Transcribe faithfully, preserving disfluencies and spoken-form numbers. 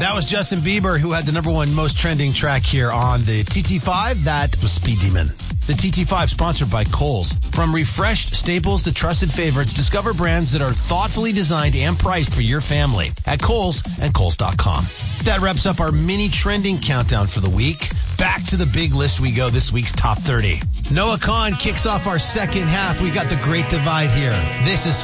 That was Justin Bieber, who had the number one most trending track here on the T T five. That was Speed Demon. The T T five sponsored by Kohl's. From refreshed staples to trusted favorites, discover brands that are thoughtfully designed and priced for your family at Kohl's and Kohl's dot com. That wraps up our mini trending countdown for the week. Back to the big list we go, this week's top thirty. Noah Kahan kicks off our second half. We got the Great Divide here. This is